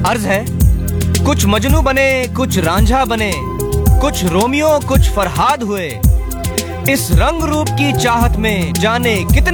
अर्ज है, कुछ मजनू बने, कुछ रांझा बने, कुछ रोमियो कुछ फरहाद हुए। इस रंग रूप की चाहत में जाने कितने